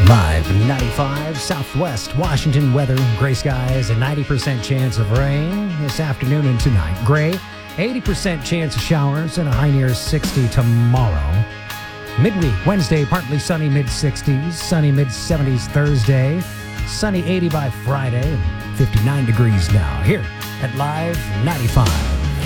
Live 95, Southwest Washington weather, gray skies, a 90% chance of rain this afternoon and tonight. Gray, 80% chance of showers and a high near 60 tomorrow. Midweek, Wednesday, partly sunny mid-60s, sunny mid-70s Thursday, sunny 80 by Friday, and 59 degrees now here at Live 95.